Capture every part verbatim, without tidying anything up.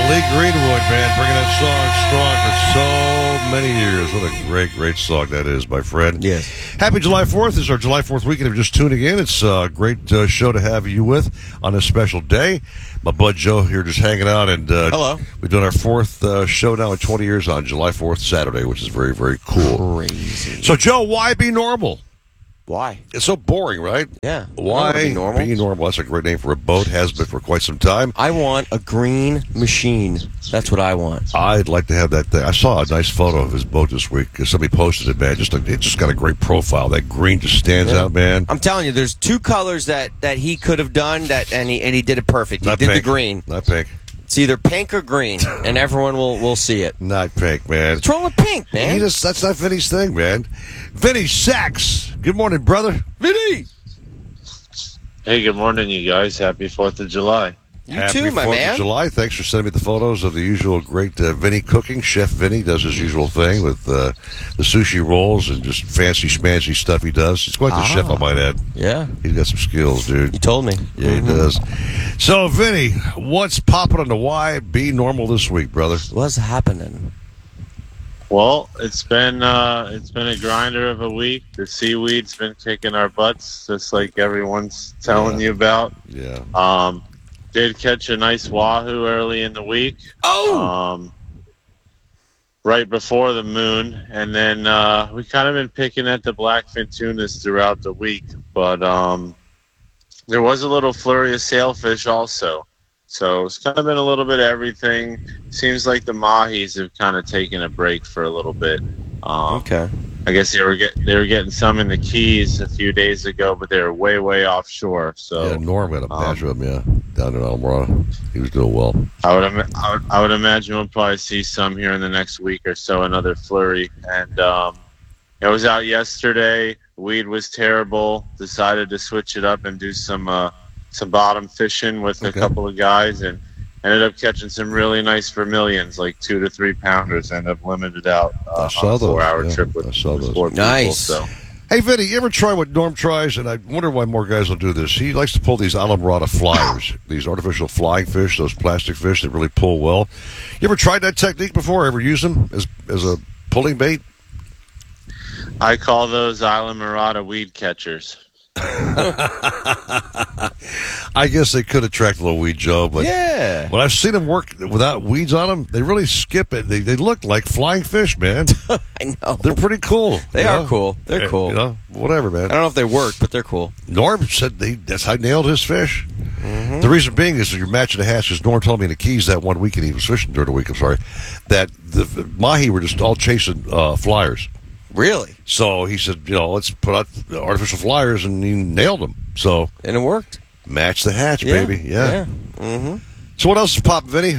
Lee Greenwood, man, bringing that song strong for so many years. What a great, great song that is, my friend. Yes. Happy July fourth. This is our July fourth weekend. If you're just tuning in, it's a great uh, show to have you with on this special day. My bud Joe here just hanging out. and uh, Hello. We're doing our fourth uh, show now in twenty years on July fourth, Saturday, which is very, very cool. Crazy. So, Joe, why be normal? Why? It's so boring, right? Yeah. Why be normal? be normal? That's a great name for a boat. Has been for quite some time. I want a green machine. That's what I want. I'd like to have that thing. I saw a nice photo of his boat this week. Somebody posted it, man. Just a, it just got a great profile. That green just stands Yeah. out, man. I'm telling you, there's two colors that, that he could have done that, and he and he did it perfect. He Not did pink. the green. Not pink. It's either pink or green, and everyone will, will see it. Not pink, man. What's wrong with pink, man? He just, that's not Vinny's thing, man. Vinny Sachs. Good morning, brother. Vinny. Hey, good morning, you guys. Happy fourth of July. You Happy too, my fourth man. of July. Thanks for sending me the photos of the usual great uh, Vinny cooking. Chef Vinny does his usual thing with uh, the sushi rolls and just fancy schmancy stuff he does. He's quite the Ah. chef, I might add. Yeah. He's got some skills, dude. You told me. Yeah, he does. So, Vinny, what's popping on the Why Be Normal this week, brother? What's happening? Well, it's been uh, it's been a grinder of a week. The seaweed's been kicking our butts, just like everyone's telling Yeah. you about. Yeah. Um, did catch a nice wahoo early in the week. Oh! Um, right before the moon, and then uh, we kind of been picking at the blackfin tunas throughout the week, but um, there was a little flurry of sailfish also. So it's kind of been a little bit of everything. Seems like the mahis have kind of taken a break for a little bit. Um, Okay. I guess they were get, they were getting some in the Keys a few days ago, but they were way way offshore. So yeah, Norm had a um, patch of him, yeah, down in Alamorada. He was doing well. I would, ima- I would I would imagine we'll probably see some here in the next week or so, another flurry. And um, I was out yesterday. Weed was terrible. Decided to switch it up and do some uh, some bottom fishing with Okay. a couple of guys, and ended up catching some really nice vermilions, like two to three pounders, and have limited out uh, I saw on a those, four-hour yeah. trip with, I saw with those. four people. Nice. So. Hey, Vinny, you ever try what Norm tries? And I wonder why more guys will do this. He likes to pull these Alamorada flyers, these artificial flying fish, those plastic fish that really pull well. You ever tried that technique before? Ever used them as as a pulling bait? I call those Island Murata weed catchers. I guess they could attract a little weed, Joe, but Yeah. when I've seen them work without weeds on them, they really skip it. They, they look like flying fish, man. I know. They're pretty cool. They you are know? cool. They're Yeah, cool. You know, whatever, man. I don't know if they work, but they're cool. Norm said they, that's how he nailed his fish. Mm-hmm. The reason being is that you're matching the hatch, because Norm told me in the Keys that one weekend he was fishing during the week, I'm sorry, that the, the mahi were just all chasing uh, flyers. Really? So he said, you know, let's put out the artificial flyers, and he nailed them. So And it worked. match the hatch, Yeah. baby. Yeah. Mm-hmm. So what else is popping, Vinny?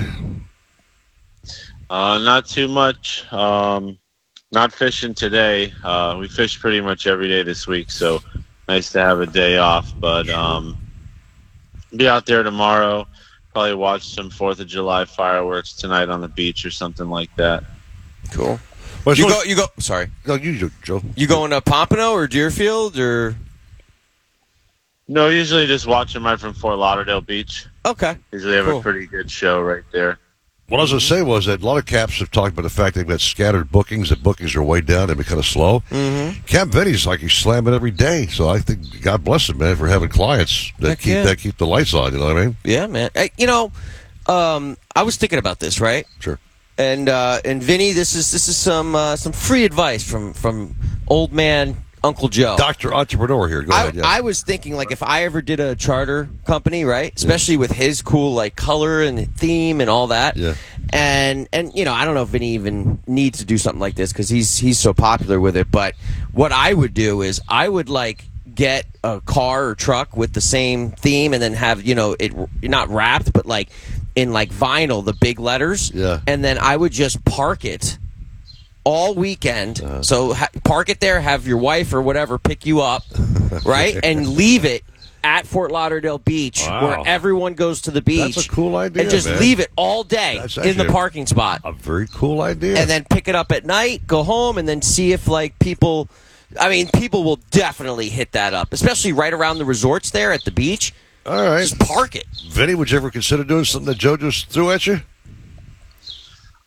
Uh, not too much. Um, not fishing today. Uh, we fish pretty much every day this week, so nice to have a day off. But um, be out there tomorrow. Probably watch some Fourth of July fireworks tonight on the beach or something like that. Cool. Well, You so- go. You go. Sorry. No, you, do, Joe. You going to Pompano or Deerfield or? No, usually just watch them right from Fort Lauderdale Beach. Okay. Usually have Cool. a pretty good show right there. What I was going to say was that a lot of caps have talked about the fact they've got scattered bookings, that bookings are way down, they've been kind of slow. Mm-hmm. Camp Vinny's like he's slamming every day, so I think God bless him, man, for having clients that Heck keep yeah. that keep the lights on. You know what I mean? Yeah, man. Hey, you know, um, I was thinking about this, right? Sure. And uh, and Vinny, this is this is some uh, some free advice from from old man Uncle Joe. Doctor Entrepreneur here. Go I, ahead. Yeah. I was thinking, like, if I ever did a charter company, right, especially with his cool, like, color and theme and all that, Yeah. and, and you know, I don't know if Vinny even needs to do something like this because he's, he's so popular with it, but what I would do is I would, like, get a car or truck with the same theme and then have, you know, it not wrapped, but, like, in, like, vinyl, the big letters, Yeah. and then I would just park it all weekend. Uh-huh. So ha- park it there, have your wife or whatever pick you up, right? And leave it at Fort Lauderdale Beach Wow. where everyone goes to the beach. That's a cool idea, And just man. leave it all day That's in the actually a- parking spot. A very cool idea. And then pick it up at night, go home, and then see if, like, people... I mean, people will definitely hit that up, especially right around the resorts there at the beach. All right. Just park it. Vinny, would you ever consider doing something that Joe just threw at you?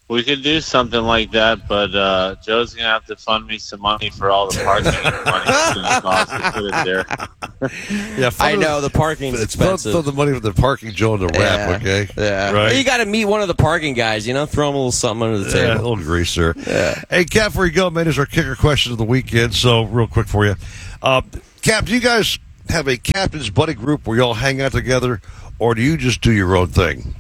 We could do something like that, but uh, Joe's gonna have to fund me some money for all the parking money it's gonna cost to put it there. Yeah, I know the parking's It's throw, expensive. throw the money for the parking, Joe, in the Yeah, wrap. Okay, Yeah, right. You got to meet one of the parking guys. You know, throw him a little something under the Yeah, a table. little greaser. Yeah. Hey, Cap, before you go, man, is our kicker question of the weekend. So, real quick for you, uh, Cap, do you guys have a captain's buddy group where y'all hang out together, or do you just do your own thing?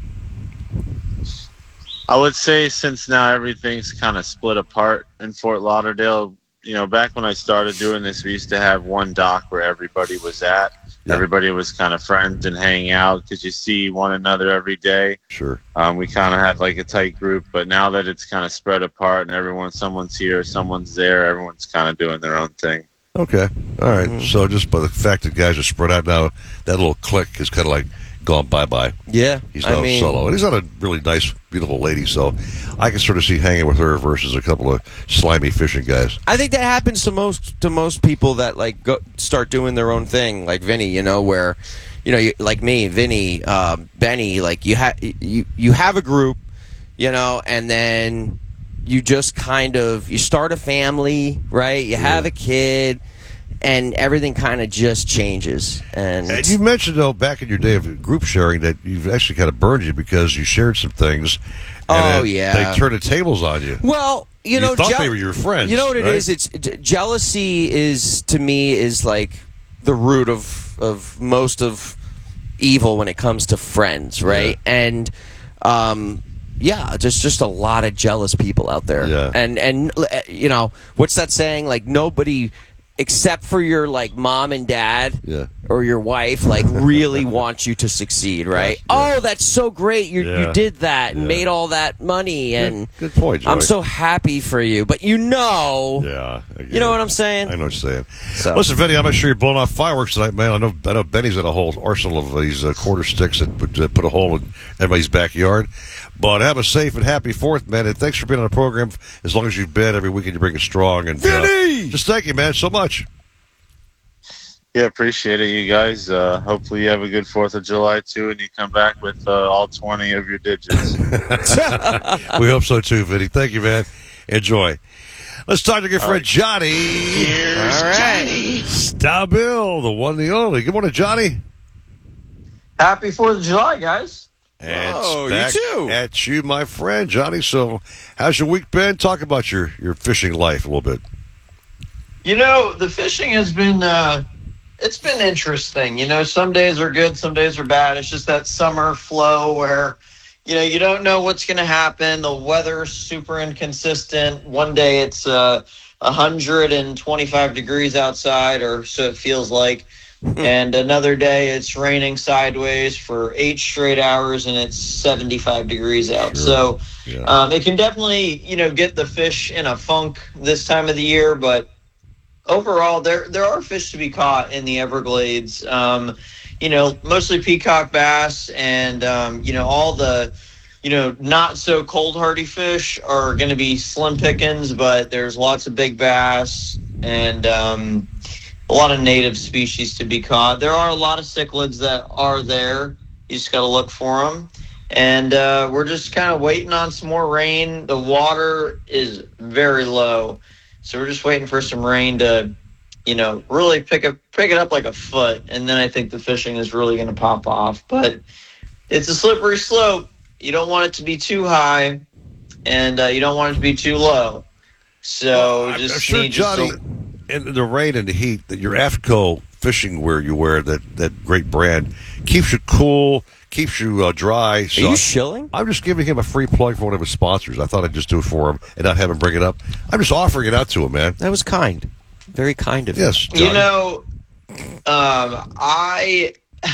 I would say since now everything's kind of split apart in Fort Lauderdale, you know, back when I started doing this, we used to have one dock where everybody was at. Yeah. Everybody was kind of friends and hanging out because you see one another every day. Sure. Um, we kind of had like a tight group, but now that it's kind of spread apart and everyone, someone's here, someone's there, everyone's kind of doing their own thing. Okay. All right. Mm-hmm. So, just by the fact that guys are spread out now, that little clique is kind of like gone bye-bye. Yeah, He's I now mean, solo. And he's not a really nice, beautiful lady, so I can sort of see hanging with her versus a couple of slimy fishing guys. I think that happens to most to most people that like go start doing their own thing, like Vinny. You know, where you know, you, like me, Vinny, uh, Benny. Like you have you you have a group, you know, and then you just kind of you start a family, right? You have a kid. And everything kind of just changes. And, And you mentioned, though, back in your day of group sharing that you've actually kind of burned you because you shared some things. And Oh, it- yeah. They turned the tables on you. well, you, You know, thought je- they were your friends, You know what it right? is? It's j- jealousy is to me is like the root of of most of evil when it comes to friends, right? And um, yeah, just just a lot of jealous people out there. Yeah. And and uh, you know what's that saying? Like nobody. Except for your like mom and dad Yeah. or your wife, like really wants you to succeed, right? Yes, Oh, that's so great! You Yeah. you did that and Yeah. made all that money, and Good point, Joey. I'm so happy for you. But you know, Yeah. I get you know it. what I'm saying? I know what you're saying. So- Listen, Benny, I'm not sure you're blowing off fireworks tonight, man. I know I know Benny's got a whole arsenal of these uh, quarter sticks that put, uh, put a hole in everybody's backyard. But have a safe and happy Fourth, man. And thanks for being on the program as long as you've been. Every weekend you bring it strong. And uh, Vinny! just thank you, man, so much. Yeah, appreciate it, you guys. Uh, hopefully you have a good fourth of July, too, and you come back with uh, all twenty of your digits. We hope so, too, Vinny. Thank you, man. Enjoy. Let's talk to your friend Johnny. All right. Stabil, the one, the only. Good morning, Johnny. Happy fourth of July, guys. And Oh, you back too. At you, my friend, Johnny. So, how's your week been? Talk about your, your fishing life a little bit. You know, the fishing has been, uh, it's been interesting. You know, some days are good, some days are bad. It's just that summer flow where, you know, you don't know what's going to happen. The weather's super inconsistent. One day it's uh, one hundred twenty-five degrees outside, or so it feels like. And another day it's raining sideways for eight straight hours and it's seventy-five degrees out. Sure. So Yeah. um, it can definitely, you know, get the fish in a funk this time of the year. But overall, there there are fish to be caught in the Everglades. Um, you know, mostly peacock bass and, um, you know, all the, you know, not so cold hardy fish are going to be slim pickings, but there's lots of big bass and, um, a lot of native species to be caught. There are a lot of cichlids that are there. You just got to look for them. And uh, we're just kind of waiting on some more rain. The water is very low. So we're just waiting for some rain to, you know, really pick up, pick it up like a foot. And then I think the fishing is really going to pop off. But it's a slippery slope. You don't want it to be too high, and uh, you don't want it to be too low. So I'm- just I'm sure, need just Johnny, a- in the rain and the heat, that your AFCO fishing wear you wear, that, that great brand, keeps you cool, keeps you uh, dry. Are So you shilling? I'm just giving him a free plug for one of his sponsors. I thought I'd just do it for him and not have him bring it up. I'm just offering it out to him, man. That was kind, very kind of you. Yes, Johnny. You know, um, I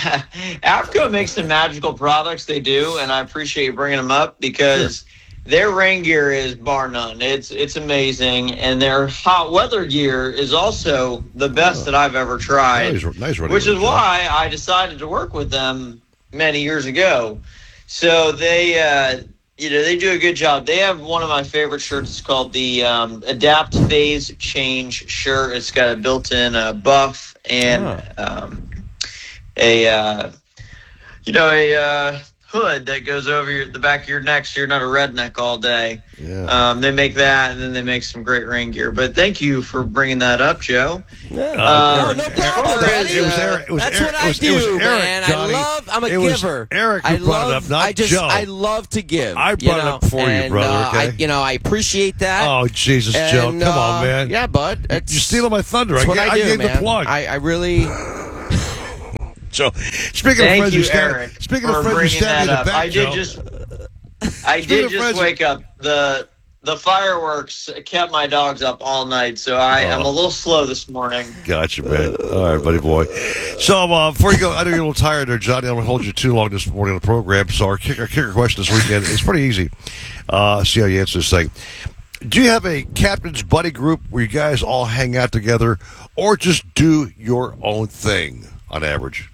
AFCO makes some magical products. They do, and I appreciate you bringing them up because their rain gear is bar none. It's it's amazing, and their hot weather gear is also the best that I've ever tried. Nice, nice running Which is with you. why I decided to work with them many years ago. So they, uh, you know, they do a good job. They have one of my favorite shirts. It's called the um, Adapt Phase Change shirt. It's got a built-in uh, buff and Oh. um, a, uh, you know, a uh, hood that goes over your, the back of your neck so you're not a redneck all day. Yeah. Um, they make that, and then they make some great rain gear. But thank you for bringing that up, Joe. Yeah. Uh, no, no problem, Eric- buddy. it was Eric- it was That's Eric- what it I was- it was do, Eric, man. Johnny. I love. I'm a It was giver. Eric who I brought it love, up, not I just. Joe. I love to give. I you brought it know, up for you, and, brother, uh, I, okay? you know, I appreciate that. Oh, Jesus, And, Joe. Come uh, on, man. Yeah, bud. It's, You're stealing my thunder. That's I, what ga- I I do, gave man. the plug. I, I really. So, speaking Thank of friends you, who stand, Eric, speaking for of friends who bringing stand in that the up. back, I did Joe, just, I Speaking did of just friends- wake up. The the fireworks kept my dogs up all night, so I am Oh. a little slow this morning. Gotcha, man. All right, buddy boy. So, uh, before you go, I know you're a little tired there, Johnny. I don't want to hold you too long this morning on the program. So, our kicker, kicker question this weekend is pretty easy. Uh, see how you answer this thing. Do you have a captain's buddy group where you guys all hang out together, or just do your own thing on average?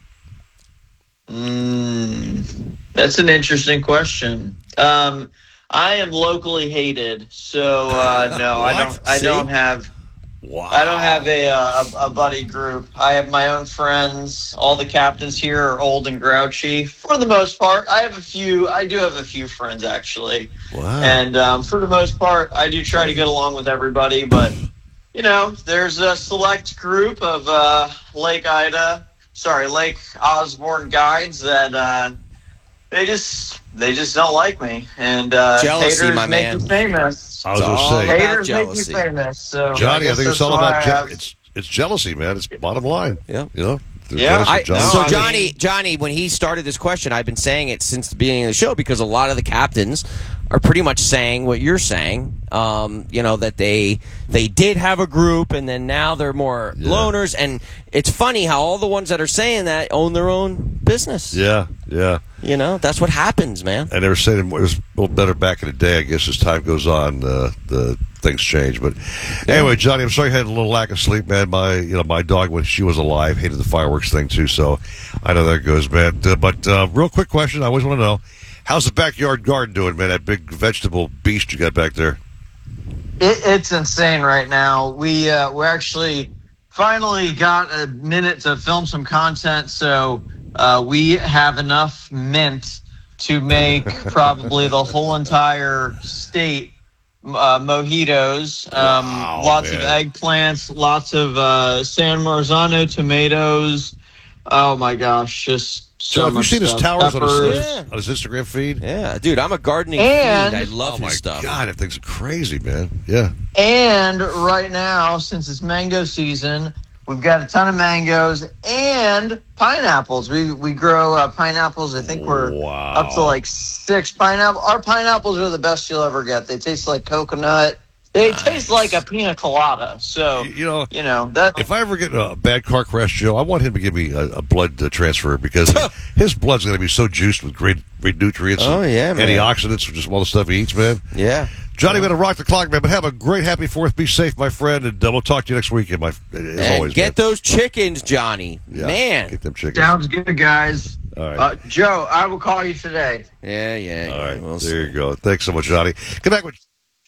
Mm, that's an interesting question. Um, I am locally hated, so uh, no, I don't. I See? don't have. Wow. I don't have a, uh, a a buddy group. I have my own friends. All the captains here are old and grouchy for the most part. I have a few. I do have a few friends actually, Wow. and um, for the most part, I do try to get along with everybody. But you know, there's a select group of uh, Lake Ida, sorry, Lake Osborne guides that uh, they just they just don't like me, and uh, Jealousy, haters my make man. me famous. I was It's going to all say, about Haters jealousy. make me famous. So Johnny, I, guess think it's that's all why about I je- have- it's it's jealousy, man. It's bottom line. Yeah. You know. They're Yeah, jealous of I, Johnny. no, so I mean- Johnny, Johnny, when he started this question, I've been saying it since the beginning of the show because a lot of the captains are pretty much saying what you're saying. Um, you know that they they did have a group, and then now they're more Yeah. loners. And it's funny how all the ones that are saying that own their own business. Yeah, yeah. You know that's what happens, man. And they were saying it was a little better back in the day. I guess as time goes on, uh, the things change. But anyway, Johnny, I'm sorry you had a little lack of sleep, man. My, you know, my dog when she was alive hated the fireworks thing too. So I know that goes, man. Uh, but uh, real quick question, I always want to know, how's the backyard garden doing, man? That big vegetable beast you got back there. It, it's insane right now. We uh, we actually finally got a minute to film some content, so uh, we have enough mint to make probably the whole entire state uh, mojitos. Um, Wow, lots man. of eggplants, lots of uh, San Marzano tomatoes. Oh my gosh, just so So have you much seen his stuff. towers on his, Peppers. Yeah. on his Instagram feed? Yeah, dude, I'm a gardening And- fiend. I love Oh my his stuff. God, that thing's crazy, man. Yeah. And right now, since it's mango season, we've got a ton of mangoes and pineapples. We we grow uh, pineapples. I think we're Wow. up to like six pineapple. Our pineapples are the best you'll ever get. They taste like coconut. They Nice. taste like a pina colada. So You know, you know that. if I ever get a bad car crash, Joe, I want him to give me a, a blood uh, transfer because his blood's going to be so juiced with great, great nutrients. Oh, and yeah, man. antioxidants from just all the stuff he eats, man. Yeah. Johnny, we're going to rock the clock, man. But have a great, happy Fourth. Be safe, my friend, and uh, we'll talk to you next weekend, my as And always. get man. those chickens, Johnny. Yeah, Man. get them chickens. Sounds good, guys. All right. Uh, Joe, I will call you today. Yeah, yeah. All yeah. right, We'll there you go. Thanks so much, Johnny. Come back with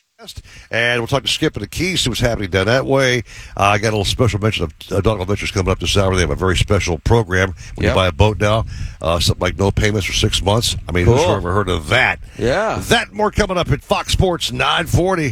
and we'll talk to Skip and the Keys, see what's happening down that way. Uh, I got a little special mention of uh, Donegal Ventures coming up this hour. They have a very special program when Yep. you buy a boat now, uh, something like no payments for six months. I mean, Cool. who's ever heard of that? Yeah. That and more coming up at Fox Sports nine forty.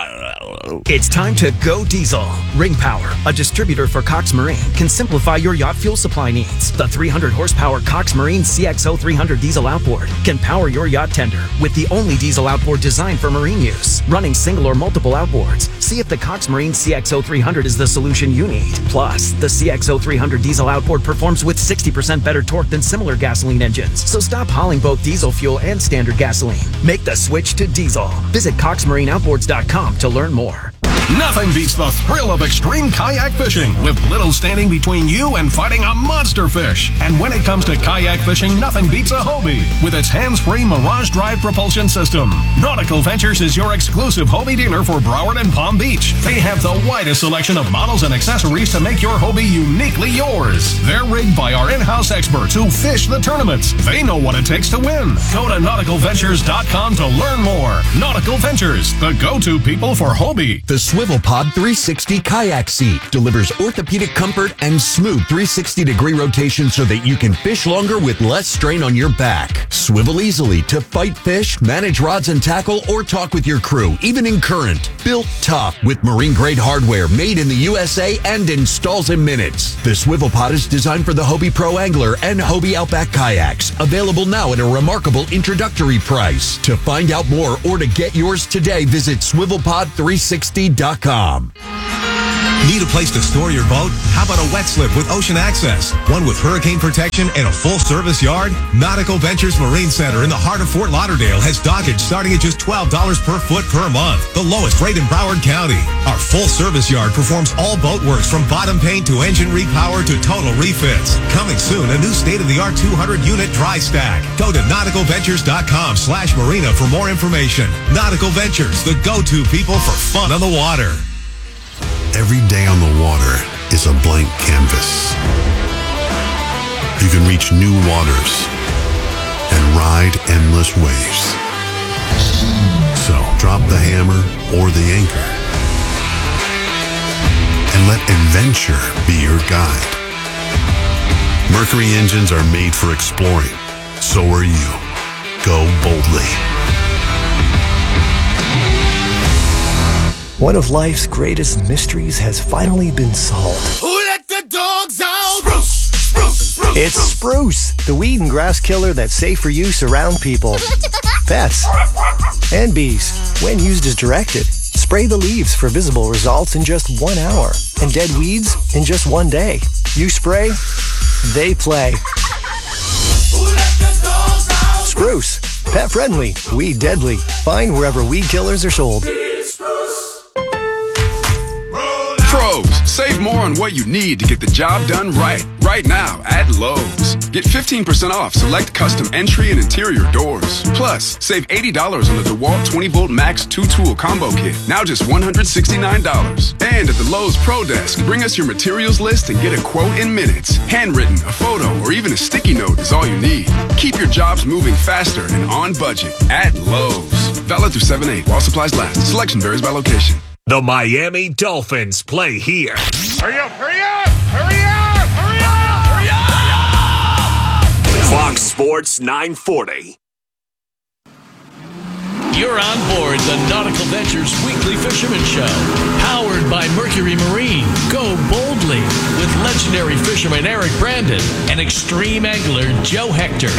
It's time to go diesel. Ring Power, a distributor for Cox Marine, can simplify your yacht fuel supply needs. The three hundred horsepower Cox Marine C X O three hundred diesel outboard can power your yacht tender with the only diesel outboard designed for marine use. Running single or multiple outboards, see if the Cox Marine C X O three hundred is the solution you need. Plus, the C X O three hundred diesel outboard performs with sixty percent better torque than similar gasoline engines. So stop hauling both diesel fuel and standard gasoline. Make the switch to diesel. Visit cox marine outboards dot com to learn more. Nothing beats the thrill of extreme kayak fishing, with little standing between you and fighting a monster fish. And when it comes to kayak fishing, nothing beats a Hobie with its hands-free Mirage Drive propulsion system. Nautical Ventures is your exclusive Hobie dealer for Broward and Palm Beach. They have the widest selection of models and accessories to make your Hobie uniquely yours. They're rigged by our in-house experts who fish the tournaments. They know what it takes to win. Go to nautical ventures dot com to learn more. Nautical Ventures, the go-to people for Hobie. The SwivelPod three sixty kayak seat delivers orthopedic comfort and smooth three sixty degree rotation so that you can fish longer with less strain on your back. Swivel easily to fight fish, manage rods and tackle, or talk with your crew, even in current. Built tough with marine-grade hardware made in the U S A and installs in minutes. The SwivelPod is designed for the Hobie Pro Angler and Hobie Outback kayaks. Available now at a remarkable introductory price. To find out more or to get yours today, visit swivel pod three sixty dot com. Need a place to store your boat? How about a wet slip with Ocean Access? One with hurricane protection and a full-service yard? Nautical Ventures Marine Center in the heart of Fort Lauderdale has dockage starting at just twelve dollars per foot per month, the lowest rate in Broward County. Our full-service yard performs all boat works from bottom paint to engine repower to total refits. Coming soon, a new state-of-the-art two hundred unit dry stack. Go to nautical ventures dot com slash marina for more information. Nautical Ventures, the go-to people for fun on the water. Every day on the water is a blank canvas. You can reach new waters and ride endless waves. So drop the hammer or the anchor and let adventure be your guide. Mercury engines are made for exploring. So are you. Go boldly. One of life's greatest mysteries has finally been solved. Who let the dogs out? Spruce, spruce, spruce. It's Spruce, the weed and grass killer that's safe for use around people, pets, and bees. When used as directed, spray the leaves for visible results in just one hour, and dead weeds in just one day. You spray, they play. Who let the dogs out? Spruce, pet friendly, weed deadly. Find wherever weed killers are sold. Pros, save more on what you need to get the job done right. Right now at Lowe's. Get fifteen percent off select custom entry and interior doors. Plus, save eighty dollars on the DeWalt twenty volt Max two tool combo kit. Now just one hundred sixty-nine dollars. And at the Lowe's Pro Desk, bring us your materials list and get a quote in minutes. Handwritten, a photo, or even a sticky note is all you need. Keep your jobs moving faster and on budget at Lowe's. Valid through seven eight while supplies last. Selection varies by location. The Miami Dolphins play here. Hurry up, hurry up, hurry up, hurry up, hurry up! Fox Sports nine forty. You're on board the Nautical Ventures Weekly Fisherman Show. Powered by Mercury Marine. Go boldly with legendary fisherman Eric Brandon and extreme angler Joe Hector.